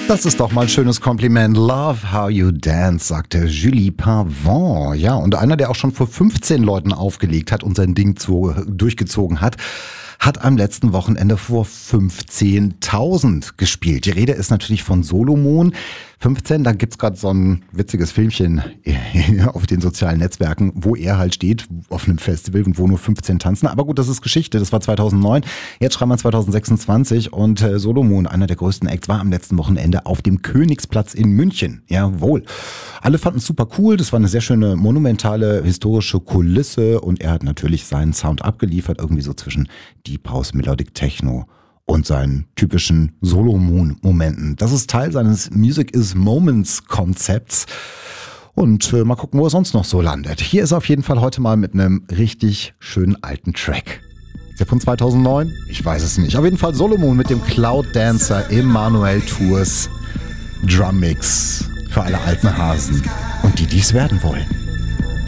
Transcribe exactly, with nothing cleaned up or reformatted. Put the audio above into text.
Das ist doch mal ein schönes Kompliment. Love how you dance, sagte Julie Pavon. Ja, und einer, der auch schon vor fünfzehn Leuten aufgelegt hat und sein Ding zu, durchgezogen hat, hat am letzten Wochenende vor fünfzehntausend gespielt. Die Rede ist natürlich von Solomon. fünfzehn, da gibt's gerade so ein witziges Filmchen auf den sozialen Netzwerken, wo er halt steht auf einem Festival und wo nur fünfzehn tanzen. Aber gut, das ist Geschichte, das war zweitausendneun. Jetzt schreiben wir zwanzig sechsundzwanzig und äh, Solomon, einer der größten Acts, war am letzten Wochenende auf dem Königsplatz in München. Jawohl. Alle fanden es super cool, das war eine sehr schöne monumentale historische Kulisse und er hat natürlich seinen Sound abgeliefert, irgendwie so zwischen Deep House, Melodic Techno und seinen typischen Solomon-Momenten. Das ist Teil seines Music is Moments Konzepts. Und äh, mal gucken, wo er sonst noch so landet. Hier ist er auf jeden Fall heute mal mit einem richtig schönen alten Track. Ist der von zweitausendneun? Ich weiß es nicht. Auf jeden Fall Solomon mit dem Cloud Dancer im Manuel Tours Drum Mix für alle alten Hasen und die, die es werden wollen.